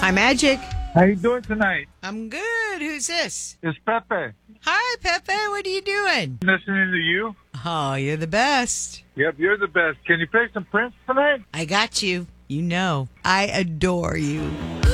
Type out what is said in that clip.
Hi, Magic. How you doing tonight? I'm good. Who's this? It's Pepe. Hi, Pepe. What are you doing? Listening to you. Oh, you're the best. Yep, you're the best. Can you play some Prince tonight? I got you. You know, I adore you.